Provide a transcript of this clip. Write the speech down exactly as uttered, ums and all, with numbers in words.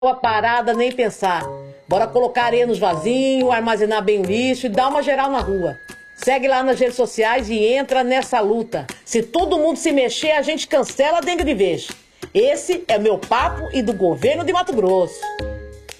a parada, nem pensar. Bora colocar areia nos vasinhos, armazenar bem o lixo e dar uma geral na rua. Segue lá nas redes sociais e entra nessa luta. Se todo mundo se mexer, a gente cancela a dengue de vez. Esse é meu papo e do governo de Mato Grosso.